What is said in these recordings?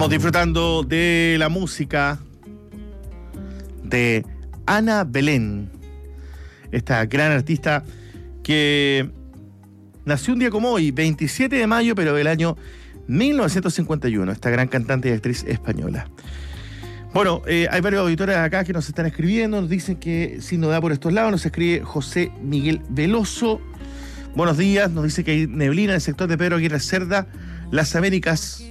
Estamos disfrutando de la música de Ana Belén, esta gran artista que nació un día como hoy, 27 de mayo, pero del año 1951, esta gran cantante y actriz española. Bueno, hay varios auditores acá que nos están escribiendo, nos dicen que si nos da por estos lados, nos escribe José Miguel Veloso. Buenos días, nos dice que hay neblina en el sector de Pedro Aguirre Cerda, Las Américas,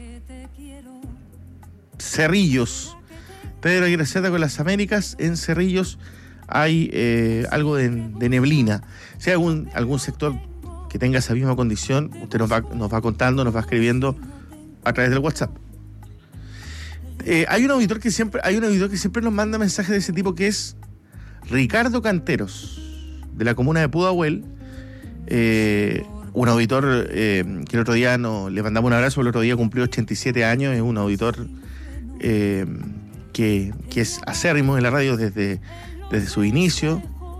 Cerrillos. Pedro Aguirre Cerda con Las Américas, en Cerrillos hay algo de neblina. Si hay algún sector que tenga esa misma condición, usted nos va contando, nos va escribiendo a través del WhatsApp. Hay un auditor que siempre nos manda mensajes de ese tipo, que es Ricardo Canteros, de la comuna de Pudahuel. Un auditor que el otro día le mandamos un abrazo, el otro día cumplió 87 años, es un auditor que es acérrimo en la radio desde su inicio,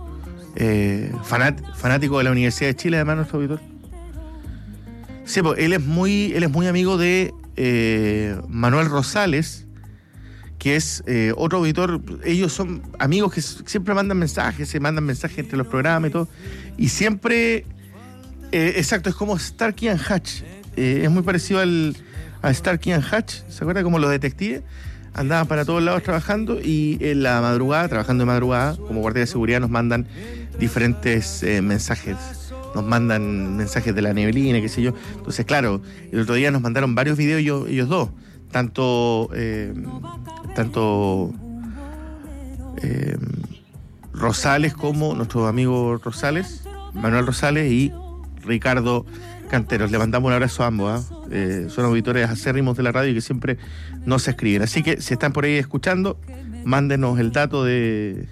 fanático de la Universidad de Chile, además, nuestro auditor. Sí, pues, él es muy amigo de Manuel Rosales, que es otro auditor. Ellos son amigos que siempre se mandan mensajes entre los programas y todo, y siempre, exacto, es como Starkey and Hutch, es muy parecido a Starkey and Hutch, ¿se acuerda? Como los detectives, andaban para todos lados trabajando, y en la madrugada, trabajando de madrugada, como guardia de seguridad, nos mandan diferentes mensajes. Nos mandan mensajes de la neblina, qué sé yo. Entonces, claro, el otro día nos mandaron varios videos ellos dos, tanto Rosales como nuestro amigo Rosales, Manuel Rosales, y Ricardo Canteros. Le mandamos un abrazo a ambos, son auditores acérrimos de la radio y que siempre nos escriben. Así que si están por ahí escuchando, mándenos el dato de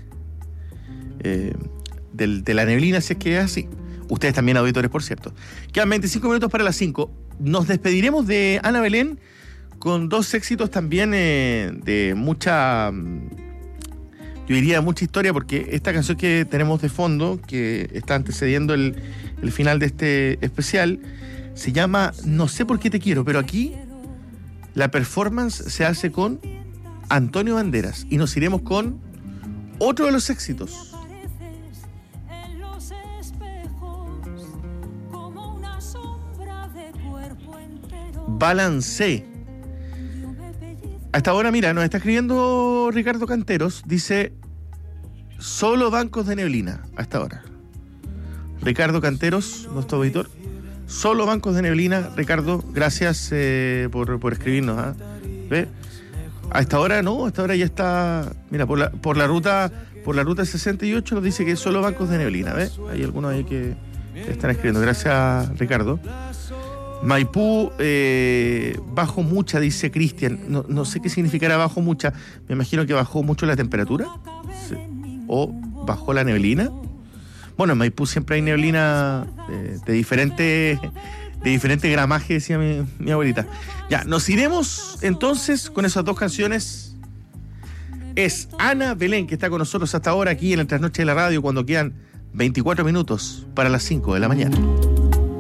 la neblina, si es que es así. Ustedes también, auditores, por cierto. Quedan 25 minutos para las 5. Nos despediremos de Ana Belén con dos éxitos también de mucha, yo diría, mucha historia, porque esta canción que tenemos de fondo, que está antecediendo el final de este especial, se llama No sé por qué te quiero, pero aquí la performance se hace con Antonio Banderas, y nos iremos con otro de los éxitos. Balancé. Hasta ahora, mira, nos está escribiendo Ricardo Canteros, dice solo bancos de neblina, hasta ahora. Ricardo Canteros, nuestro auditor, solo bancos de neblina. Ricardo, gracias por escribirnos. ¿Ve? Hasta ahora no, hasta ahora ya está, mira, por la ruta 68 nos dice que solo bancos de neblina, ¿ve? Hay algunos ahí que están escribiendo. Gracias, Ricardo. Maipú, bajo mucha, dice Cristian. No sé qué significará bajo mucha. Me imagino que bajó mucho la temperatura. Sí. O bajó la neblina. Bueno, en Maipú siempre hay neblina de diferente gramaje, decía mi abuelita. Ya, nos iremos entonces con esas dos canciones. Es Ana Belén, que está con nosotros hasta ahora aquí en el Trasnoche de la Radio, cuando quedan 24 minutos para las 5 de la mañana.